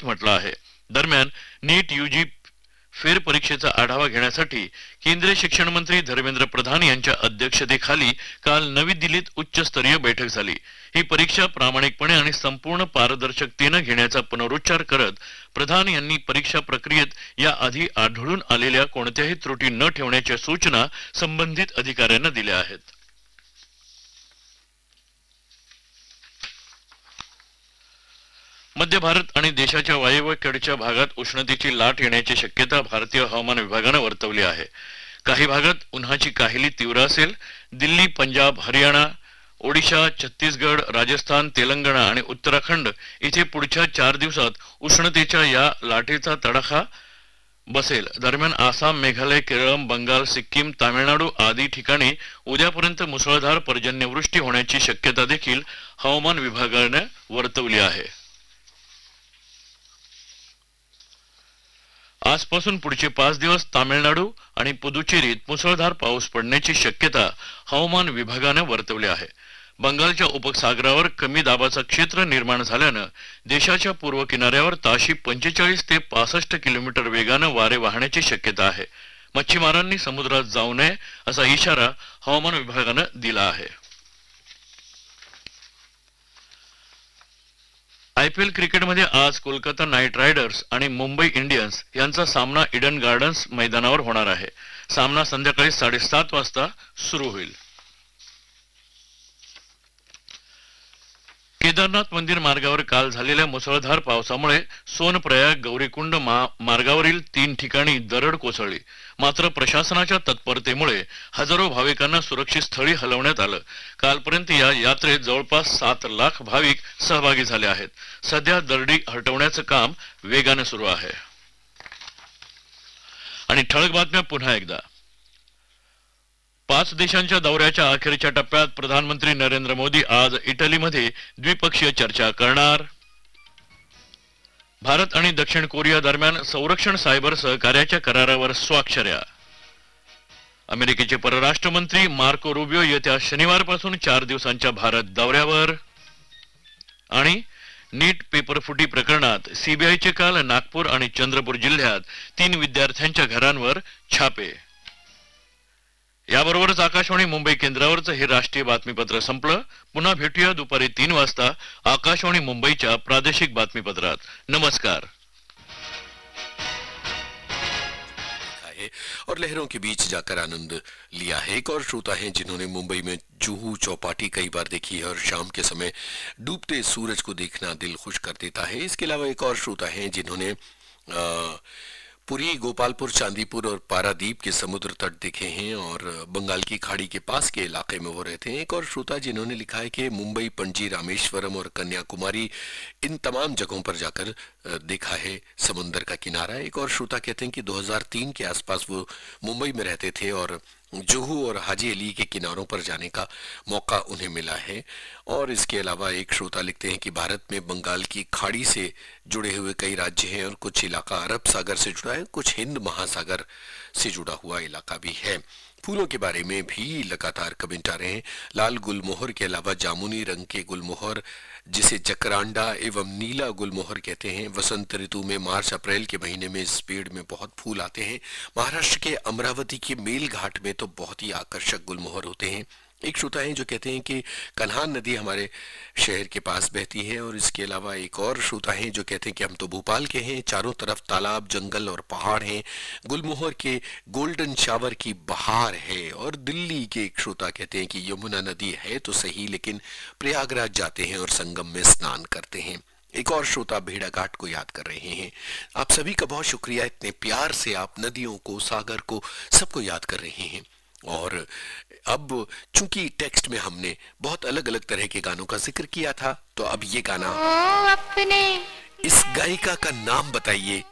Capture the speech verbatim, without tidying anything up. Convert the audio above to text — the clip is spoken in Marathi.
यादीत म्हटलं आहे. दरम्यान नीट यूजी फेर परीक्षेचा आढावा घेण्यासाठी केंद्रीय शिक्षण मंत्री धर्मेंद्र प्रधान यांच्या अध्यक्षतेखाली काल नवी दिल्लीत उच्चस्तरीय बैठक झाली. ही परीक्षा प्रामाणिकपणे आणि संपूर्ण पारदर्शकतेने घेण्याचा पुनरुच्चार करत प्रधान यांनी परीक्षा प्रक्रियेत या आधी आढळून आलेल्या कोणत्याही त्रुटी न ठेवण्याच्या सूचना संबंधित अधिकाऱ्यांना दिल्या आहेत. मध्य भारत आणि देशाच्या वायव्येकडच्या भागात उष्णतेची लाट येण्याची शक्यता भारतीय हवामान विभागाने वर्तवली आहे. काही भागात उन्हाची काहिली तीव्र असेल. दिल्ली, पंजाब, हरियाणा, ओडिशा, छत्तीसगड, राजस्थान, तेलंगणा आणि उत्तराखंड इथे पुढच्या चार दिवसात उष्णतेच्या या लाटेचा तडाखा बसेल. दरम्यान आसाम, मेघालय, केरळ, बंगाल, सिक्कीम, तामिळनाडू आदी ठिकाणी उद्यापर्यंत मुसळधार पर्जन्यवृष्टी होण्याची शक्यता देखील हवामान विभागाने वर्तवली आहे. आजपासून पुढचे पाच दिवस तामिळनाडू आणि पुदुचेरीत मुसळधार पाऊस पडण्याची शक्यता हवामान विभागाने वर्तवली आहे. बंगालच्या उपसागरावर कमी दाबाचा क्षेत्र निर्माण झाल्यानं देशाच्या पूर्व किनाऱ्यावर ताशी पंचेचाळीस ते पासष्ट किलोमीटर वेगानं वारे वाहण्याची शक्यता आहे. मच्छीमारांनी समुद्रात जाऊ नये असा इशारा हवामान विभागानं दिला आहे. आयपीएल क्रिकेटमध्ये आज कोलकाता नाईट रायडर्स आणि मुंबई इंडियन्स यांचा सामना ईडन गार्डन्स मैदानावर होणार आहे. सामना संध्याकाळी साडेसात वाजता सुरू होईल. केदारनाथ मंदिर मार्गावर काल झालेल्या मुसळधार पावसामुळे सोनप्रयाग गौरीकुंड मार्गावरील तीन ठिकाणी दरड कोसळली. मात्र प्रशासनाच्या तत्परतेमुळे हजारो भाविकांना सुरक्षित स्थळी हलवण्यात आलं. कालपर्यंत या यात्रेत जवळपास सात लाख भाविक सहभागी झाले आहेत. सध्या दरडी हटवण्याचं काम वेगाने सुरू आहे. आणि ठळक बातम्या पुन्हा एकदा. पाच देशांच्या दौऱ्याच्या अखेरच्या टप्प्यात प्रधानमंत्री नरेंद्र मोदी आज इटलीमध्ये द्विपक्षीय चर्चा करणार. भारत आणि दक्षिण कोरिया दरम्यान संरक्षण सायबर सहकार्याच्या करारावर स्वाक्षऱ्या. अमेरिकेचे परराष्ट्र मंत्री मार्को रुबियो येत्या शनिवारपासून चार दिवसांच्या भारत दौऱ्यावर. आणि नीट पेपरफुटी प्रकरणात सीबीआयचे काल नागपूर आणि चंद्रपूर जिल्ह्यात तीन विद्यार्थ्यांच्या घरांवर छापे. याबरोबरच आकाशवाणी मुंबई केंद्रावरचं हे राष्ट्रीय बातमीपत्र संपलं. पुन्हा भेटूया दुपारी तीन वाजता आकाशवाणी मुंबईच्या प्रादेशिक बातमीपत्रात. नमस्कार. और लहरों के बीच जाकर आनंद लिया है. एक और श्रोता हैं जिन्होंने मुंबई में जुहू चौपाटी कई बार देखी है और शाम के समय डूबते सूरज को देखना दिल खुश कर देता है. इसके अलावा एक और श्रोता हैं जिन्होंने आ, पुरी, गोपालपुर, चांदीपुर और पारादीप के समुद्र तट देखे हैं और बंगाल की खाड़ी के पास के इलाके में वो रहते हैं. एक और श्रोता जिन्होंने लिखा है कि मुंबई, पणजी, रामेश्वरम और कन्याकुमारी इन तमाम जगहों पर जाकर देखा है समंदर का किनारा. एक और श्रोता कहते हैं कि दो हज़ार तीन के आसपास वो मुंबई में रहते थे और जुहू और हाजी अली के किनारों पर जाने का मौका उन्हें मिला है. और इसके अलावा एक श्रोता लिखते हैं कि भारत में बंगाल की खाड़ी से जुड़े हुए कई राज्य हैं और कुछ इलाका अरब सागर से जुड़ा है, कुछ हिंद महासागर से जुड़ा हुआ इलाका भी है. फूलों के बारे में भी लगातार कमेंट आ रहे हैं. लाल गुलमोहर के अलावा जामुनी रंग के गुलमोहर, जिसे जकरांडा एवं नीला गुलमोहर कहते हैं, वसंत ऋतु में मार्च अप्रैल के महीने में इस पेड़ में बहुत फूल आते हैं. महाराष्ट्र के अमरावती के मेल घाट में तो बहुत ही आकर्षक गुलमोहर होते हैं. एक श्रोता है जो कहते हैं कि कन्हान नदी हमारे शहर के पास बहती है. और इसके अलावा एक और श्रोता है जो कहते हैं कि हम तो भोपाल के हैं, चारों तरफ तालाब, जंगल और पहाड़ हैं, गुलमोहर के गोल्डन शावर की बहार है. और दिल्ली के एक श्रोता कहते हैं कि यमुना नदी है तो सही, लेकिन प्रयागराज जाते हैं और संगम में स्नान करते हैं. एक और श्रोता भेड़ाघाट को याद कर रहे हैं. आप सभी का बहुत शुक्रिया, इतने प्यार से आप नदियों को, सागर को, सबको याद कर रहे हैं. और अब चूंकि टेक्स्ट में हमने बहुत अलग अलग तरह के गानों का जिक्र किया था, तो अब ये गाना, अपने इस गायिका का नाम बताइए.